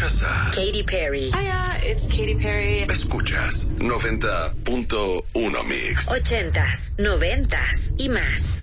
Escuchas a Katy Perry. Hiya, it's Katy Perry. Escuchas 90.1 Mix. 80s, 90s y más.